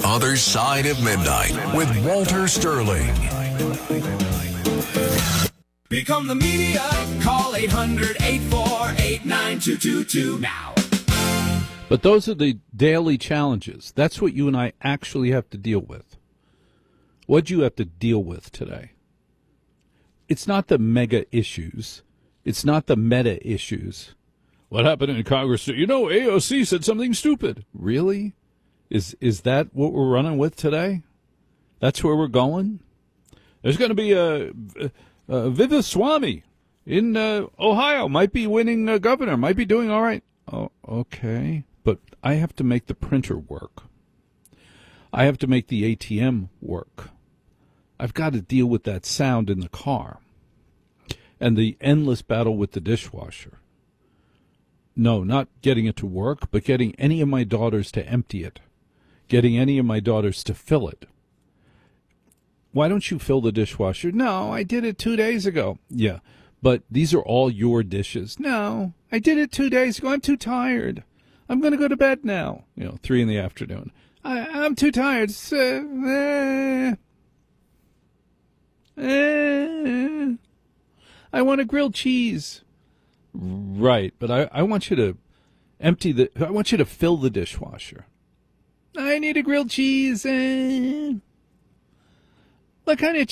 Other Side of Midnight with Walter Sterling. Become the media. Call 800-848-9222 now. But those are the daily challenges. That's what you and I actually have to deal with. What do you have to deal with today? It's not the mega issues. It's not the meta issues. What happened in Congress? You know, AOC said something stupid. Really? Is that what we're running with today? That's where we're going? There's going to be a Vivaswamy in Ohio. Might be winning governor. Might be doing all right. Oh, okay. But I have to make the printer work. I have to make the ATM work. I've got to deal with that sound in the car and the endless battle with the dishwasher. No, not getting it to work, but getting any of my daughters to empty it, getting any of my daughters to fill it. Why don't you fill the dishwasher? No, I did it 2 days ago. Yeah, but these are all your dishes. No, I did it 2 days ago. I'm too tired. I'm going to go to bed now. 3 in the afternoon. I'm too tired. I want a grilled cheese. Right, but I want you to I want you to fill the dishwasher. I need a grilled cheese. What kind of